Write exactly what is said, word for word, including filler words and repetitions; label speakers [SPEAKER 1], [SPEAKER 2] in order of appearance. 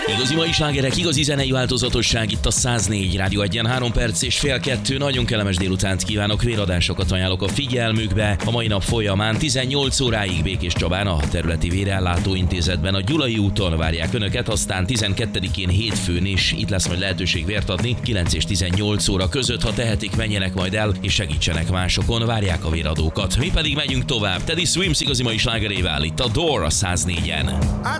[SPEAKER 1] Igazi mai slágerek, igazi zenei változatosság itt a száznégy Rádió egyen, három perc és fél kettő. Nagyon kellemes délutánt kívánok, véradásokat ajánlok a figyelmükbe. A mai nap folyamán tizennyolc óráig Békés Csabán a területi vérellátó intézetben a Gyulai úton várják önöket, aztán tizenkettedikén hétfőn is itt lesz majd lehetőség vért adni, kilenc és tizennyolc óra között. Ha tehetik, menjenek majd el és segítsenek másokon, várják a véradókat. Mi pedig megyünk tovább Teddy Swims igazi mai slágerével itt a Door a száznégyen.